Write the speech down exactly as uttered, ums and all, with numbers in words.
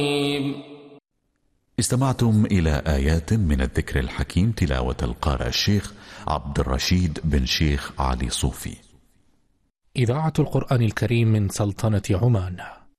استمعتم إلى آيات من الذكر الحكيم تلاوة القارئ الشيخ عبد الرشيد بن شيخ علي صوفي. إذاعة القرآن الكريم من سلطنة عمان.